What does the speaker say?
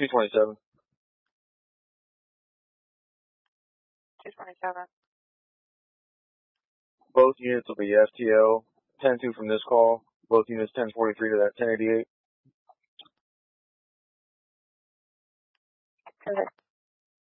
227. 227. Both units will be FTO 10-2 from this call. Both units 1043 to that 1088. Perfect.